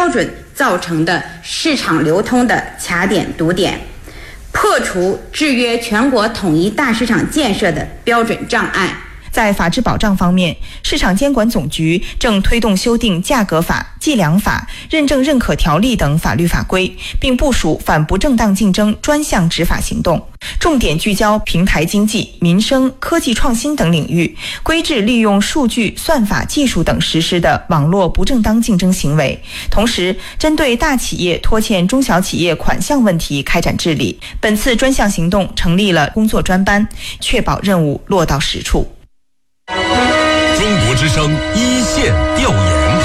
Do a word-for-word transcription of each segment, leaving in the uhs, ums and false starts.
标准造成的市场流通的卡点堵点，破除制约全国统一大市场建设的标准障碍。 在法治保障方面，市场监管总局正推动修订价格法、计量法、认证认可条例等法律法规，并部署反不正当竞争专项执法行动，重点聚焦平台经济、民生、科技创新等领域，规制利用数据、算法技术等实施的网络不正当竞争行为。同时，针对大企业拖欠中小企业款项问题开展治理。本次专项行动成立了工作专班，确保任务落到实处。 中国之声一线调研。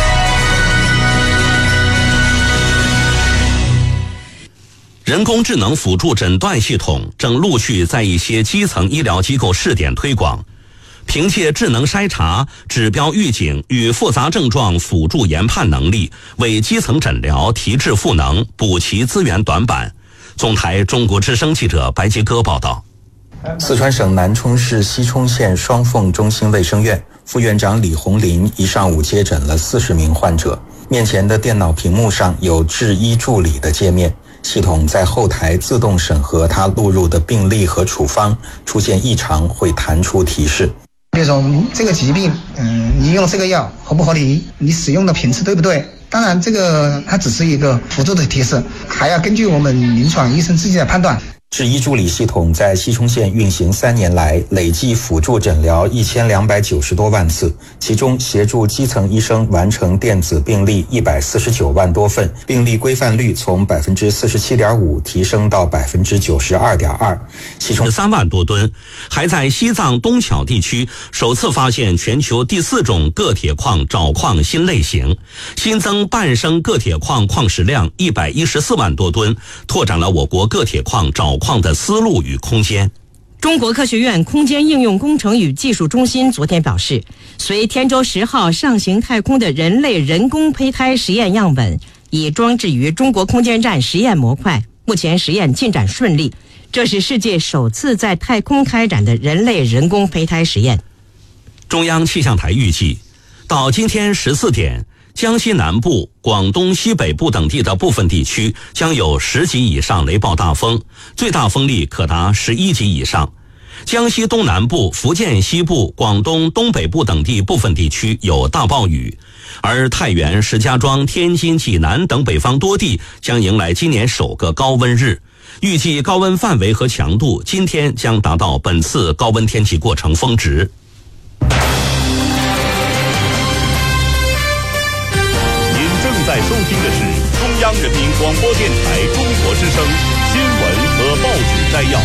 人工智能辅助诊断系统正陆续在一些基层医疗机构试点推广，凭借智能筛查、指标预警与复杂症状辅助研判能力，为基层诊疗提质赋能，补齐资源短板。总台中国之声记者白杰哥报道。 四川省南充市西充县双凤中心卫生院副院长李红林一上午接诊了四十名患者，面前的电脑屏幕上有智医助理的界面，系统在后台自动审核他录入的病历和处方，出现异常会弹出提示。 比如说这个疾病，嗯，你用这个药合不合理？你使用的频次对不对？当然，这个它只是一个辅助的提示，还要根据我们临床医生自己的判断。 智医助理系统在西充县运行三年来，累计辅助诊疗一千两百九十多万次，其中协助基层医生完成电子病历一百四十九万多份，病历规范率从百分之四十七点五提升到百分之九十二点二。 西充三万多吨，还在西藏东巧地区首次发现全球第四种铬铁矿沼矿新类型，新增半升铬铁矿矿石量一百一十四万多吨，拓展了我国铬铁矿沼矿的思路与空间。 中国科学院空间应用工程与技术中心昨天表示，随天舟十号上行太空的人类人工胚胎实验样本已装置于中国空间站实验模块，目前实验进展顺利，这是世界首次在太空开展的人类人工胚胎实验。 中央气象台预计，到今天十四点，江西南部、广东西北部等地的部分地区将有十级以上雷暴大风，最大风力可达十一级以上。江西东南部、福建西部、广东东北部等地部分地区有大暴雨，而太原、石家庄、天津、济南等北方多地将迎来今年首个高温日。预计高温范围和强度今天将达到本次高温天气过程峰值。 在收听的是中央人民广播电台中国之声新闻和报纸摘要。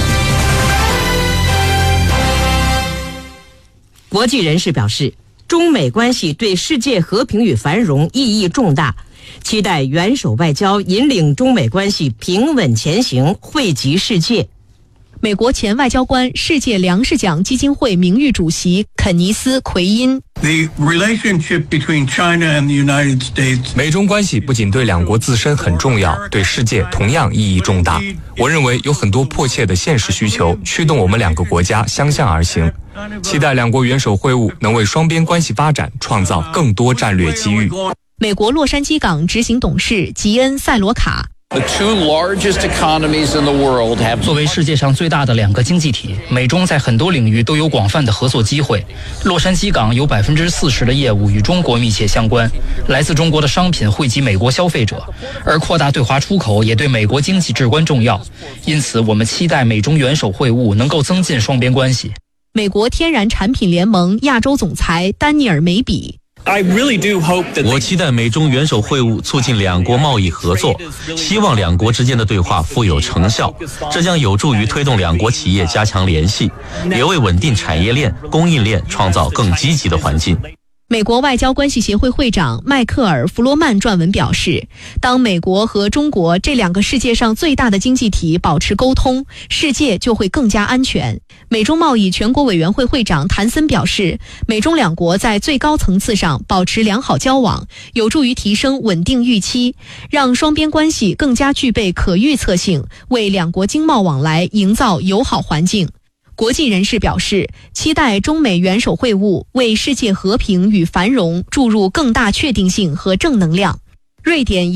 国际人士表示，中美关系对世界和平与繁荣意义重大，期待元首外交引领中美关系平稳前行，惠及世界。 美国前外交官、世界粮食奖基金会名誉主席肯尼斯·奎因。 The relationship between China and the United States. 美中关系不仅对两国自身很重要，对世界同样意义重大。我认为有很多迫切的现实需求驱动我们两个国家相向而行，期待两国元首会晤能为双边关系发展创造更多战略机遇。 美国洛杉矶港执行董事吉恩·塞罗卡。 The two largest economies in the world have 作为世界上最大的两个经济体，美中在很多领域都有广泛的合作机会。洛杉矶港有百分之四十的业务与中国密切相关，来自中国的商品惠及美国消费者，而扩大对华出口也对美国经济至关重要。因此，我们期待美中元首会晤能够增进双边关系。 美国天然产品联盟亚洲总裁丹尼尔·梅比。 我期待美中元首会晤促进两国贸易合作，希望两国之间的对话富有成效，这将有助于推动两国企业加强联系，也为稳定产业链、供应链创造更积极的环境。 美国外交关系协会会长迈克尔·弗罗曼撰文表示，当美国和中国这两个世界上最大的经济体保持沟通，世界就会更加安全。美中贸易全国委员会会长谭森表示，美中两国在最高层次上保持良好交往，有助于提升稳定预期，让双边关系更加具备可预测性，为两国经贸往来营造友好环境。国际人士表示，期待中美元首会晤为世界和平与繁荣注入更大确定性和正能量。瑞典